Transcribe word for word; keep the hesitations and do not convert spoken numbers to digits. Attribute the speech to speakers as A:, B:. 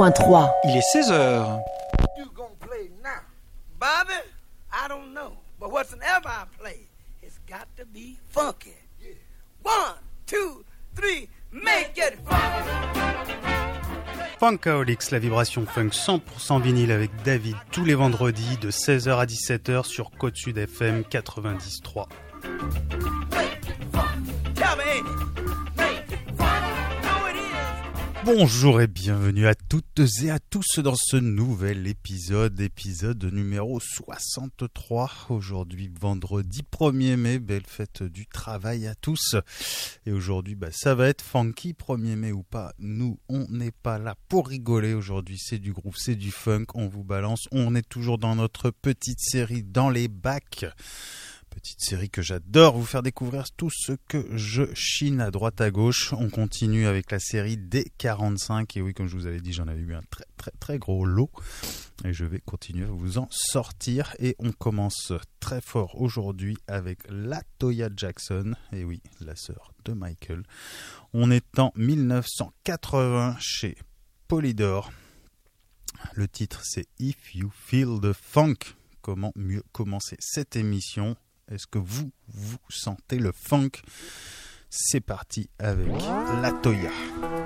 A: trois.
B: Il est seize heures.
C: You gonna play now? Bobby, I don't know. But whatsoever I play, it's got to be funky. Yeah. One, two, three, make it funky.
D: Funkaholics, la vibration funk cent pour cent vinyle avec David tous les vendredis de seize heures à dix-sept heures sur Côte Sud F M quatre-vingt-dix trois. Bonjour et bienvenue à toutes et à tous dans ce nouvel épisode, épisode numéro soixante-trois. Aujourd'hui, vendredi premier mai, belle fête du travail à tous. Et aujourd'hui, bah, ça va être funky, premier mai ou pas. Nous, on n'est pas là pour rigoler. Aujourd'hui, c'est du groove, c'est du funk, on vous balance. On est toujours dans notre petite série dans les bacs. Petite série que j'adore vous faire découvrir tout ce que je chine à droite à gauche. On continue avec la série D quarante-cinq. Et oui, comme je vous avais dit, j'en avais eu un très très très gros lot. Et je vais continuer à vous en sortir. Et on commence très fort aujourd'hui avec la Toya Jackson. Et oui, la sœur de Michael. On est en dix-neuf cent quatre-vingts chez Polydor. Le titre c'est If You Feel the Funk. Comment mieux commencer cette émission ? Est-ce que vous, vous sentez le funk ? C'est parti avec la Toya.